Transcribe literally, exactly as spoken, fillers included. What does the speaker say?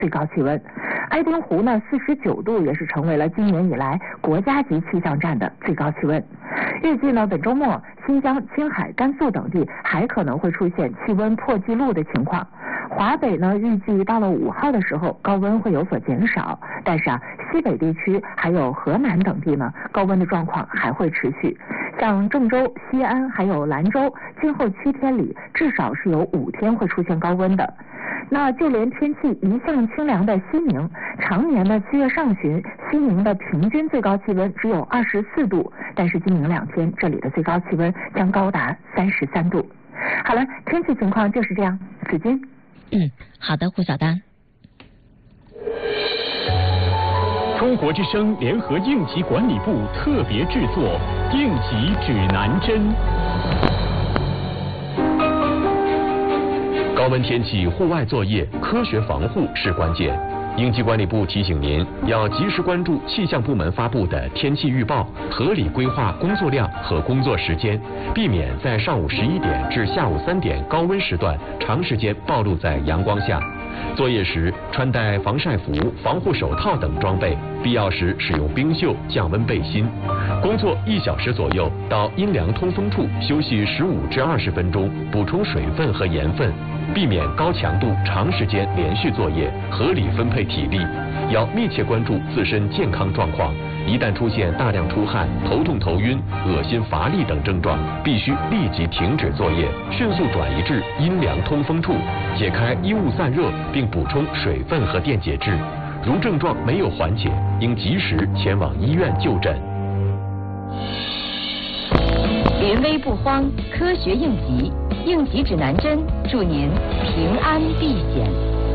最高气温。爱丁湖呢四十九度也是成为了今年以来国家级气象站的最高气温。预计呢本周末新疆、青海、甘肃等地还可能会出现气温破纪录的情况。华北呢预计到了五号的时候高温会有所减少，但是啊西北地区还有河南等地呢高温的状况还会持续。像郑州、西安还有兰州，今后七天里至少是有五天会出现高温的。那就连天气一向清凉的西宁，常年呢七月上旬，西宁的平均最高气温只有二十四度，但是今明两天这里的最高气温将高达三十三度。好了，天气情况就是这样。子君。 嗯，好的，胡小丹。 中国之声联合应急管理部特别制作《应急指南针》。 高温天气户外作业，科学防护是关键。应急管理部提醒您，要及时关注气象部门发布的天气预报，合理规划工作量和工作时间，避免在上午十一点至下午三点高温时段长时间暴露在阳光下。作业时穿戴防晒服、防护手套等装备，必要时使用冰袖降温背心。工作一小时左右，到阴凉通风处休息十五至二十分钟，补充水分和盐分，避免高强度长时间连续作业，合理分配体力。要密切关注自身健康状况，一旦出现大量出汗、头痛头晕、恶心乏力等症状，必须立即停止作业，迅速转移至阴凉通风处，解开衣物散热，并补充水分和电解质。如症状没有缓解，应及时前往医院就诊。 临危不慌，科学应急，应急指南针，祝您平安避险。